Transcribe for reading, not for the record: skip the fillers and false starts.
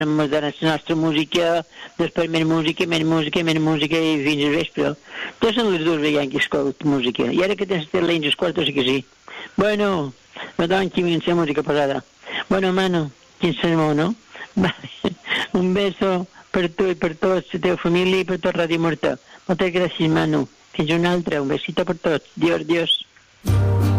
la nostra música, després més música i fins al vespre. Tots són les dues veient que escolta música. I ara que tens l'any als quartos sí que sí. Bueno, no donen la música posada. Bueno, Manu, quin sermó, no? Vale. Un beso per tu i per tota la teva família i per tot Ràdio Morta. Moltes gràcies, Manu. Fins una altra. Un besito per tots. Dios.